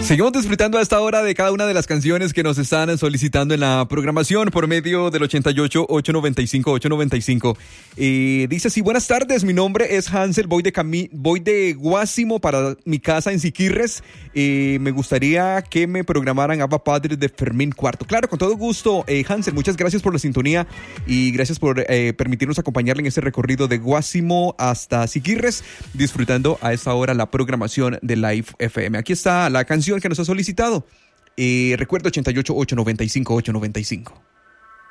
Seguimos disfrutando a esta hora de cada una de las canciones que nos están solicitando en la programación por medio del 88-895-895. Dice así: buenas tardes, mi nombre es Hansel, voy de Guásimo para mi casa en Siquirres. Me gustaría que me programaran Ava Padre de Fermín Cuarto. Claro, con todo gusto, Hansel, muchas gracias por la sintonía y gracias por permitirnos acompañarle en este recorrido de Guásimo hasta Siquirres, disfrutando a esta hora la programación de Live FM. Aquí está la canción que nos ha solicitado. Recuerdo 88-895-895.